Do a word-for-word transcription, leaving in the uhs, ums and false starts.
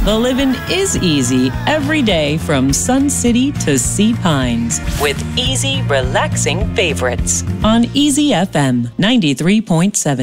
The living is easy every day from Sun City to Sea Pines with easy, relaxing favorites on Easy F M ninety-three point seven.